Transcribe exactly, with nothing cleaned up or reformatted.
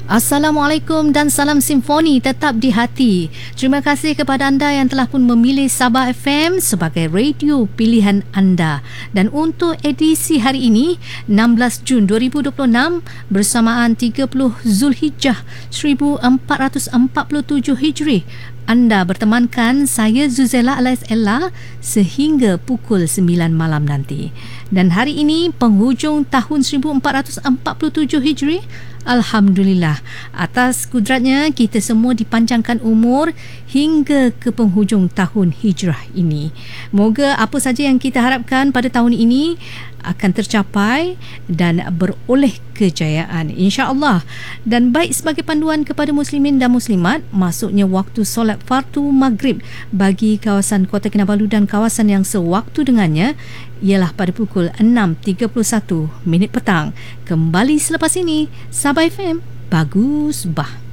Assalamualaikum dan salam simfoni tetap di hati. Terima kasih kepada anda yang telah pun memilih Sabah F M sebagai radio pilihan anda. Dan untuk edisi hari ini, enam belas Jun dua ribu dua puluh enam bersamaan tiga puluh Zulhijjah seribu empat ratus empat puluh tujuh Hijri, anda bertemankan saya Zuzela alias Ella sehingga pukul sembilan malam nanti. Dan hari ini penghujung tahun seribu empat ratus empat puluh tujuh Hijri. Alhamdulillah, atas kudratnya kita semua dipanjangkan umur hingga ke penghujung tahun hijrah ini. Moga apa saja yang kita harapkan pada tahun ini akan tercapai dan beroleh kejayaan, insya-Allah. Dan baik sebagai panduan kepada muslimin dan muslimat, masuknya waktu solat fardu maghrib bagi kawasan Kota Kinabalu dan kawasan yang sewaktu dengannya ialah pada pukul enam tiga puluh satu minit petang. Kembali selepas ini, Sabah F M Bagus Bah.